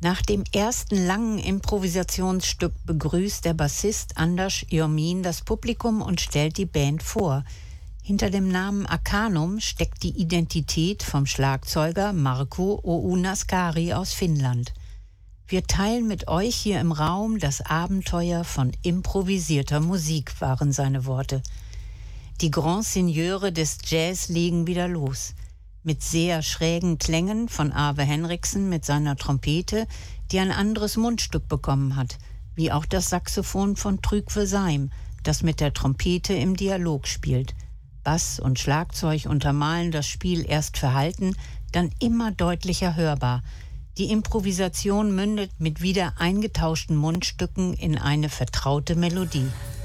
Nach dem ersten langen Improvisationsstück begrüßt der Bassist Anders Jörmin das Publikum und stellt die Band vor. Hinter dem Namen Arcanum steckt die Identität vom Schlagzeuger Markku Ounaskari aus Finnland. Wir teilen mit euch hier im Raum das Abenteuer von improvisierter Musik, waren seine Worte. Die Grands Signeure des Jazz legen wieder los. Mit sehr schrägen Klängen von Ave Henriksen mit seiner Trompete, die ein anderes Mundstück bekommen hat, wie auch das Saxophon von Trygve Seim, das mit der Trompete im Dialog spielt. Bass und Schlagzeug untermalen das Spiel erst verhalten, dann immer deutlicher hörbar. Die Improvisation mündet mit wieder eingetauschten Mundstücken in eine vertraute Melodie.